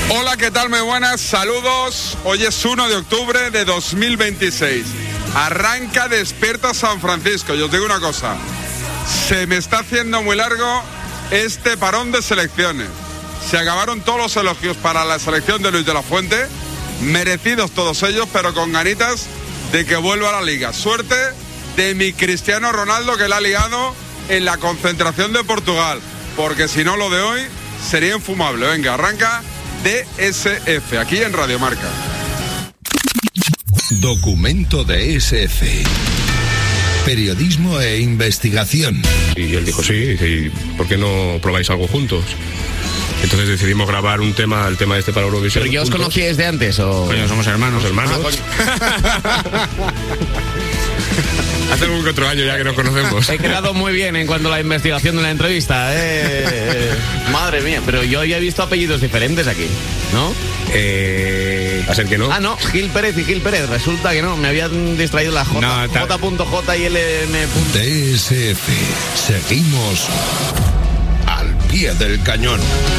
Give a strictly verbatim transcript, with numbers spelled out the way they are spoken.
Hola, ¿qué tal? Muy buenas, saludos. Hoy es uno de octubre de dos mil veintiséis. Arranca Despierta San Francisco. Yo os digo una cosa, se me está haciendo muy largo este parón de selecciones. Se acabaron todos los elogios para la selección de Luis de la Fuente, merecidos todos ellos, pero con ganitas de que vuelva a la Liga. Suerte de mi Cristiano Ronaldo, que la ha liado en la concentración de Portugal, porque si no, lo de hoy sería infumable. Venga, arranca D S F, aquí en Radio Marca. Documento de S F. Periodismo e investigación. Y él dijo, sí, y ¿por qué no probáis algo juntos? Entonces decidimos grabar un tema, el tema este para Eurovisión. ¿Pero ya os conocíais de antes o...? Coño, somos hermanos, hermanos. Ah, Hace un que otro año ya que nos conocemos. He quedado muy bien en cuanto a la investigación de la entrevista, ¿eh? Madre mía, pero yo ya he visto apellidos diferentes aquí, ¿no? Eh... ¿A ser que no? Ah, no, Gil Pérez y Gil Pérez. Resulta que no, me habían distraído la J, no, ta... J.J y L M. D S F. Seguimos al pie del cañón.